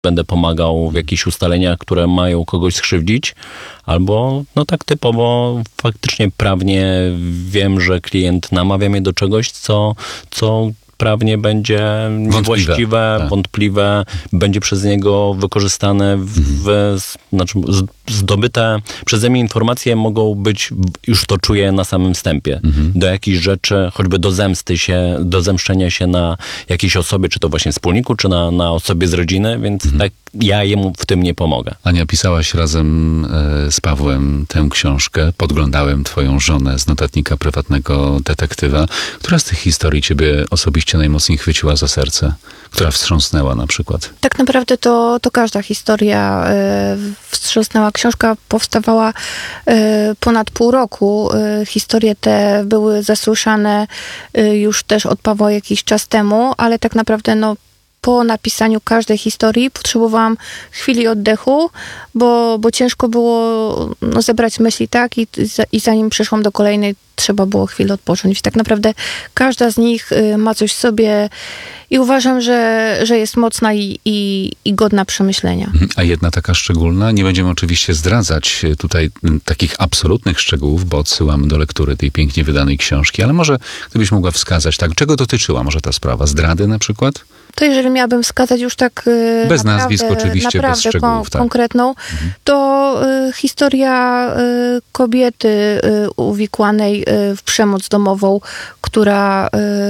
będę pomagał w jakichś ustaleniach, które mają kogoś skrzywdzić, albo no tak typowo faktycznie prawnie wiem, że klient namawia mnie do czegoś, co prawnie będzie niewłaściwe, wątpliwe, będzie przez niego wykorzystane zdobyte przeze mnie informacje mogą być, już to czuję na samym wstępie, do jakichś rzeczy, choćby do zemszczenia się na jakiejś osobie, czy to właśnie wspólniku, czy na osobie z rodziny, więc tak ja jemu w tym nie pomogę. Ania, pisałaś razem z Pawłem tę książkę. Podglądałem twoją żonę z notatnika prywatnego detektywa. Która z tych historii ciebie osobiście najmocniej chwyciła za serce? Która wstrząsnęła na przykład? Tak naprawdę to każda historia wstrząsnęła. Książka powstawała ponad pół roku. Historie te były zasłyszane już też od Pawła jakiś czas temu, ale tak naprawdę po napisaniu każdej historii potrzebowałam chwili oddechu, bo ciężko było zebrać myśli, tak? I zanim przeszłam do kolejnej, trzeba było chwilę odpocząć. Tak naprawdę każda z nich ma coś w sobie i uważam, że jest mocna i godna przemyślenia. A jedna taka szczególna? Nie będziemy oczywiście zdradzać tutaj takich absolutnych szczegółów, bo odsyłamy do lektury tej pięknie wydanej książki, ale może gdybyś mogła wskazać, tak, czego dotyczyła może ta sprawa? Zdrady na przykład? To jeżeli miałabym wskazać już tak bez nazwisk oczywiście, bez szczegółów, konkretną, to historia kobiety uwikłanej w przemoc domową, która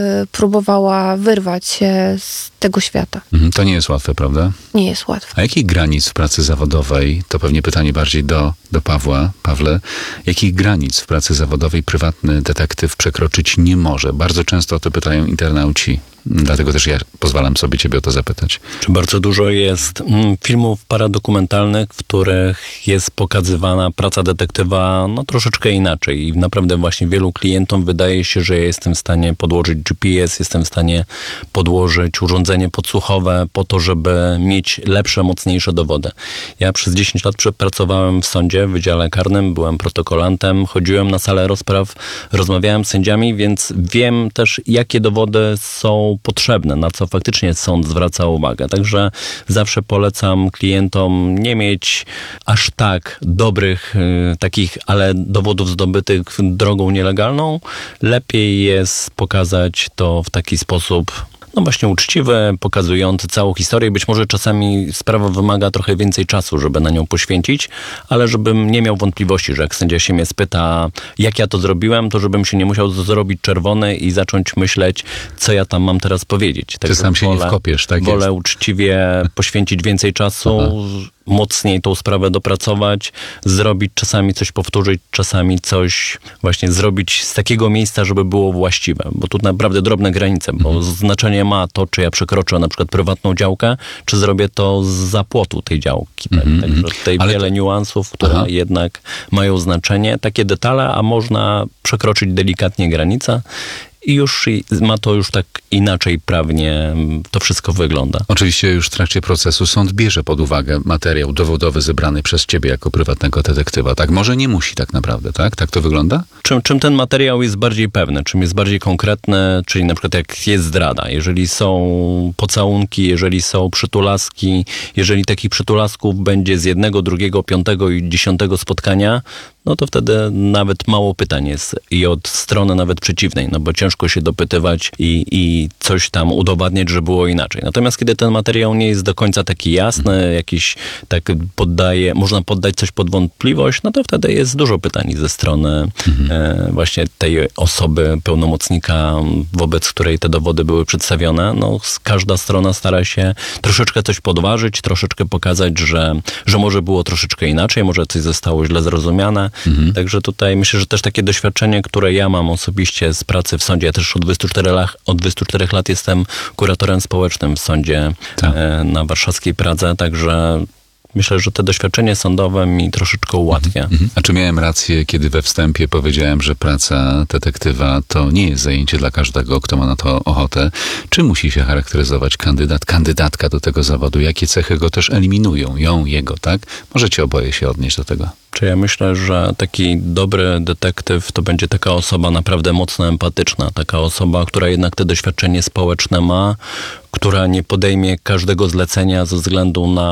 próbowała wyrwać się z tego świata. To nie jest łatwe, prawda? Nie jest łatwe. A jakich granic w pracy zawodowej, to pewnie pytanie bardziej do Pawła, Pawle, jakich granic w pracy zawodowej prywatny detektyw przekroczyć nie może? Bardzo często o to pytają internauci. Dlatego też ja pozwalam sobie ciebie o to zapytać. Czy bardzo dużo jest filmów paradokumentalnych, w których jest pokazywana praca detektywa troszeczkę inaczej i naprawdę właśnie wielu klientom wydaje się, że ja jestem w stanie podłożyć GPS, jestem w stanie podłożyć urządzenie podsłuchowe po to, żeby mieć lepsze, mocniejsze dowody. Ja przez 10 lat pracowałem w sądzie, w Wydziale Karnym, byłem protokolantem, chodziłem na salę rozpraw, rozmawiałem z sędziami, więc wiem też, jakie dowody są potrzebne, na co faktycznie sąd zwraca uwagę. Także zawsze polecam klientom nie mieć aż tak dobrych takich, ale dowodów zdobytych drogą nielegalną. Lepiej jest pokazać to w taki sposób właśnie uczciwy, pokazujący całą historię. Być może czasami sprawa wymaga trochę więcej czasu, żeby na nią poświęcić, ale żebym nie miał wątpliwości, że jak sędzia się mnie spyta, jak ja to zrobiłem, to żebym się nie musiał zrobić czerwony i zacząć myśleć, co ja tam mam teraz powiedzieć. Ty sam się nie wkopiesz, tak jest. Wolę uczciwie poświęcić więcej czasu, mocniej tą sprawę dopracować, zrobić, czasami coś powtórzyć, czasami coś właśnie zrobić z takiego miejsca, żeby było właściwe. Bo tu naprawdę drobne granice, bo znaczenie ma to, czy ja przekroczę na przykład prywatną działkę, czy zrobię to z płotu tej działki. Także tutaj wiele niuansów, które jednak mają znaczenie. Takie detale, a można przekroczyć delikatnie granicę. I już ma to już tak inaczej prawnie to wszystko wygląda. Oczywiście już w trakcie procesu sąd bierze pod uwagę materiał dowodowy zebrany przez ciebie jako prywatnego detektywa. Tak, może nie musi tak naprawdę, tak? Tak to wygląda? Czym ten materiał jest bardziej pewny, czym jest bardziej konkretny, czyli na przykład jak jest zdrada, jeżeli są pocałunki, jeżeli są przytulaski, jeżeli takich przytulasków będzie z 1, 2, 5 i 10 spotkania, to wtedy nawet mało pytań jest i od strony nawet przeciwnej, bo ciężko się dopytywać i coś tam udowadniać, że było inaczej. Natomiast kiedy ten materiał nie jest do końca taki jasny, jakiś tak można poddać coś pod wątpliwość, to wtedy jest dużo pytań ze strony właśnie tej osoby, pełnomocnika, wobec której te dowody były przedstawione. Każda strona stara się troszeczkę coś podważyć, troszeczkę pokazać, że może było troszeczkę inaczej, może coś zostało źle zrozumiane. Także tutaj myślę, że też takie doświadczenie, które ja mam osobiście z pracy w sądzie, ja też od 24 lat jestem kuratorem społecznym w sądzie na warszawskiej Pradze, także myślę, że to doświadczenie sądowe mi troszeczkę ułatwia. A czy miałem rację, kiedy we wstępie powiedziałem, że praca detektywa to nie jest zajęcie dla każdego, kto ma na to ochotę? Czy musi się charakteryzować kandydatka do tego zawodu? Jakie cechy go też eliminują? Jego, tak? Możecie oboje się odnieść do tego. Czy ja myślę, że taki dobry detektyw to będzie taka osoba naprawdę mocno empatyczna, taka osoba, która jednak te doświadczenie społeczne ma, która nie podejmie każdego zlecenia ze względu na